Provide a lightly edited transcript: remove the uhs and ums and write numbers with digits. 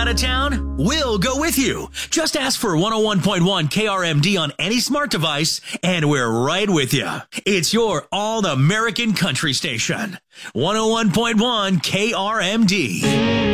out of town? We'll go with you. Just ask for 101.1 KRMD on any smart device, and we're right with you. It's your all-American country station. 101.1 KRMD.